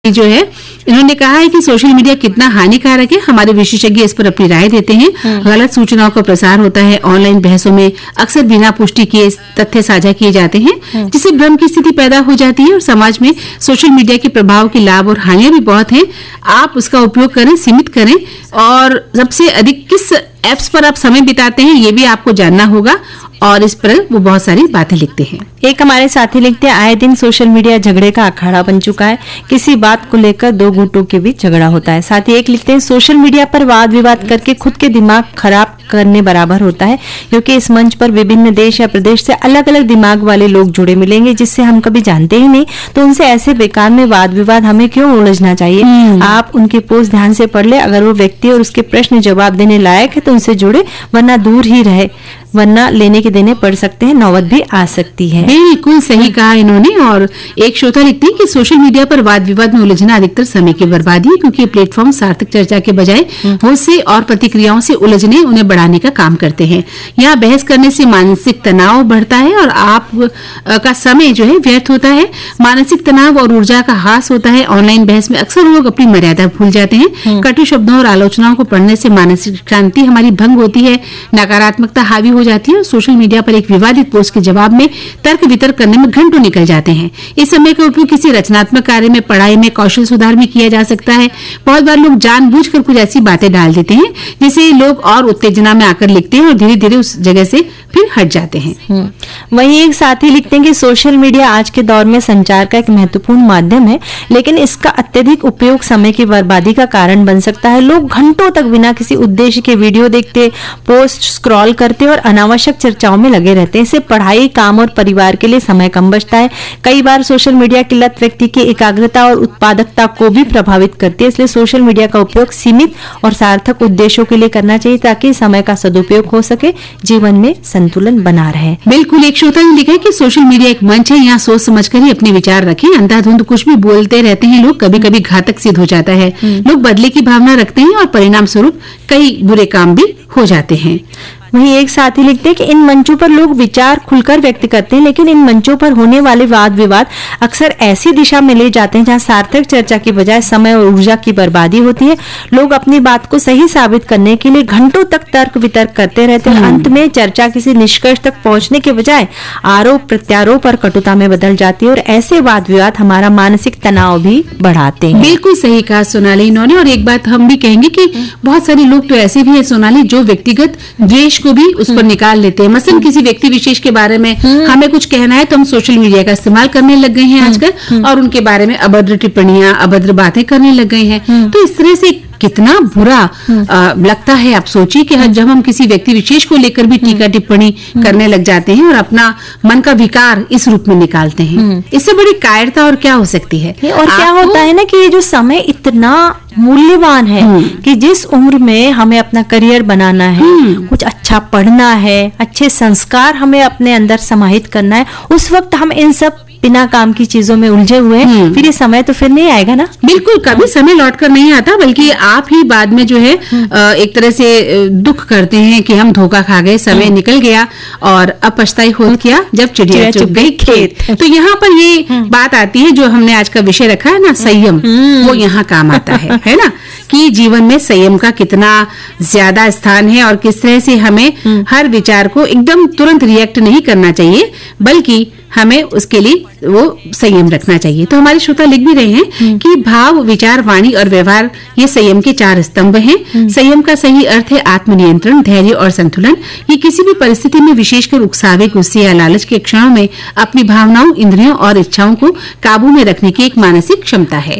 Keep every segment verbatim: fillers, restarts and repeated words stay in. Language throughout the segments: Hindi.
जो है इन्होंने कहा है कि सोशल मीडिया कितना हानिकारक है। हमारे विशेषज्ञ इस पर अपनी राय देते हैं। गलत सूचनाओं का प्रसार होता है। ऑनलाइन बहसों में अक्सर बिना पुष्टि किए तथ्य साझा किए जाते हैं, जिससे भ्रम की स्थिति पैदा हो जाती है। और समाज में सोशल मीडिया के प्रभाव के लाभ और हानियां भी बहुत हैं। आप उसका उपयोग करें, सीमित करें, और सबसे अधिक किस एप्स पर आप समय बिताते हैं ये भी आपको जानना होगा। और इस पर वो बहुत सारी बातें लिखते हैं। एक हमारे साथी लिखते हैं, आए दिन सोशल मीडिया झगड़े का अखाड़ा बन चुका है। किसी बात को लेकर दो गुटों के बीच झगड़ा होता है। साथ ही एक लिखते हैं, सोशल मीडिया पर वाद विवाद करके खुद के दिमाग खराब करने बराबर होता है, क्योंकि इस मंच पर विभिन्न देश या प्रदेश से अलग अलग दिमाग वाले लोग जुड़े मिलेंगे, जिससे हम कभी जानते ही नहीं। तो उनसे ऐसे बेकार में वाद विवाद हमें क्यों उलझना चाहिए। आप उनके पोस्ट ध्यान से पढ़ ले। अगर वो व्यक्ति और उसके प्रश्न जवाब देने लायक है तो उनसे जुड़े, वरना दूर ही रहे, वरना लेने के देने पड़ सकते हैं, नौबत भी आ सकती है। बिल्कुल सही कहा इन्होंने। और एक श्रोता लिखते हैं कि सोशल मीडिया पर वाद विवाद में उलझना अधिकतर समय की बर्बादी है, क्योंकि ये प्लेटफॉर्म सार्थक चर्चा के बजाय गुस्से और प्रतिक्रियाओं से उलझने, उन्हें बढ़ाने का काम करते हैं। यहाँ बहस करने से मानसिक तनाव बढ़ता है और आप का समय जो है व्यर्थ होता है। मानसिक तनाव और ऊर्जा का ह्रास होता है। ऑनलाइन बहस में अक्सर लोग अपनी मर्यादा भूल जाते हैं। कटु शब्दों और आलोचनाओं को पढ़ने से मानसिक शांति हमारी भंग होती है, नकारात्मकता हावी हो जाती है। और सोशल मीडिया पर एक विवादित पोस्ट के जवाब में तर्क वितर्क करने में घंटों निकल जाते हैं। इस समय का उपयोग किसी रचनात्मक कार्य में, पढ़ाई में, कौशल सुधार में किया जा सकता है। बहुत बार लोग जानबूझकर कुछ ऐसी बातें डाल देते हैं जिसे लोग और उत्तेजना में आकर लिखते हैं और धीरे धीरे उस जगह से फिर हट जाते हैं। वहीं एक साथी लिखते हैं कि सोशल मीडिया आज के दौर में संचार का एक महत्वपूर्ण माध्यम है, लेकिन इसका अत्यधिक उपयोग समय की बर्बादी का कारण बन सकता है। लोग घंटों तक बिना किसी उद्देश्य के वीडियो देखते, पोस्ट स्क्रॉल करते और अनावश्यक चर्चाओं में लगे रहते हैं। इससे पढ़ाई, काम और परिवार के लिए समय कम बचता है। कई बार सोशल मीडिया की लत व्यक्ति की एकाग्रता और उत्पादकता को भी प्रभावित करती है। इसलिए सोशल मीडिया का उपयोग सीमित और सार्थक उद्देश्यों के लिए करना चाहिए, ताकि समय का सदुपयोग हो सके, जीवन में संतुलन बना रहे। बिल्कुल। एक श्रोता ने लिखा है कि सोशल मीडिया एक मंच है, यहाँ सोच समझकर ही अपने विचार रखें। अंधाधुंध कुछ भी बोलते रहते हैं लोग, कभी कभी घातक सिद्ध हो जाता है। लोग बदले की भावना रखते हैं और परिणाम स्वरूप कई बुरे काम भी हो जाते हैं। वहीं एक साथी लिखते हैं कि इन मंचों पर लोग विचार खुलकर व्यक्त करते हैं, लेकिन इन मंचों पर होने वाले वाद विवाद अक्सर ऐसी दिशा में ले जाते हैं जहां सार्थक चर्चा की बजाय समय और ऊर्जा की बर्बादी होती है। लोग अपनी बात को सही साबित करने के लिए घंटों तक तर्क वितर्क करते रहते हैं। अंत में चर्चा किसी निष्कर्ष तक पहुंचने के बजाय आरोप प्रत्यारोप और कटुता में बदल जाती है, और ऐसे वाद विवाद हमारा मानसिक तनाव भी बढ़ाते हैं। बिल्कुल सही कहा सोनाली इन्होंने। और एक बात हम भी कहेंगे कि बहुत सारे लोग तो ऐसे भी है सोनाली, जो व्यक्तिगत द्वेष को भी उस पर निकाल लेते हैं। मसलन किसी व्यक्ति विशेष के बारे में हमें कुछ कहना है तो हम सोशल मीडिया का इस्तेमाल करने लग गए हैं आजकल, और उनके बारे में अभद्र टिप्पणियां, अभद्र बातें करने लग गए हैं। तो इस तरह से कितना बुरा आ, लगता है। आप सोचिए कि जब हम किसी व्यक्ति विशेष को लेकर भी टीका टिप्पणी करने लग जाते हैं और अपना मन का विकार इस रूप में निकालते हैं, इससे बड़ी कायरता और क्या हो सकती है। और क्या होता है ना कि ये जो समय इतना मूल्यवान है कि जिस उम्र में हमें अपना करियर बनाना है, कुछ अच्छा पढ़ना है, अच्छे संस्कार हमें अपने अंदर समाहित करना है, उस वक्त हम इन सब बिना काम की चीजों में उलझे हुए हैं। फिर ये समय तो फिर नहीं आएगा ना। बिल्कुल, कभी समय लौट कर नहीं आता, बल्कि आप ही बाद में जो है एक तरह से दुख करते हैं कि हम धोखा खा गए, समय निकल गया और अब पछताई होत किया जब चिड़िया चुग गई खेत। तो यहाँ पर ये बात आती है जो हमने आज का विषय रखा है ना, संयम, वो यहाँ काम आता है, है ना, कि जीवन में संयम का कितना ज्यादा स्थान है और किस तरह से हमें हर विचार को एकदम तुरंत रिएक्ट नहीं करना चाहिए, बल्कि हमें उसके लिए वो संयम रखना चाहिए। तो हमारे श्रोता लिख भी रहे हैं कि भाव, विचार, वाणी और व्यवहार ये संयम के चार स्तंभ हैं। संयम का सही अर्थ है आत्मनियंत्रण, धैर्य और संतुलन। ये किसी भी परिस्थिति में, विशेषकर उकसावे, गुस्से या लालच के क्षणों में अपनी भावनाओं, इंद्रियों और इच्छाओं को काबू में रखने की एक मानसिक क्षमता है।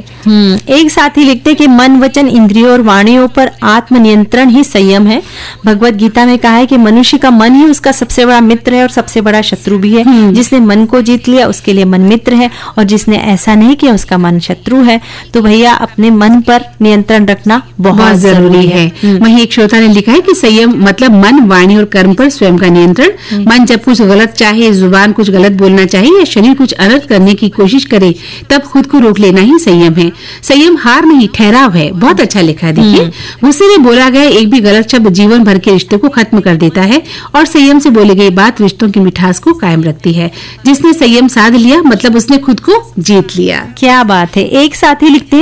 एक साथी लिखते कि मन, वचन, इंद्रियों और वाणियों पर आत्मनियंत्रण ही संयम है। भगवत गीता में कहा है कि मनुष्य का मन ही उसका सबसे बड़ा मित्र है और सबसे बड़ा शत्रु भी है। जिसने मन को जीत लिया उसके लिए मन मित्र है, और जिसने ऐसा नहीं किया उसका मन शत्रु है। तो भैया अपने मन पर नियंत्रण रखना बहुत, बहुत जरूरी है, है। वहीं एक श्रोता ने लिखा है कि संयम मतलब मन, वाणी और कर्म पर स्वयं का नियंत्रण। मन जब कुछ गलत चाहे, जुबान कुछ गलत बोलना चाहिए या शरीर कुछ अनर्थ करने की कोशिश करे, तब खुद को रोक लेना ही संयम है। संयम हार नहीं, ठहराव है। बहुत अच्छा लिखा है। देखिए, गुस्से में बोला गया एक भी गलत शब्द जीवन भर के रिश्ते को खत्म कर देता है, और संयम से बोली गई बात रिश्तों की मिठास को कायम रखती है। जिसने संयम साध लिया मतलब उसने खुद को जीत लिया। क्या बात है। एक साथी लिखते हैं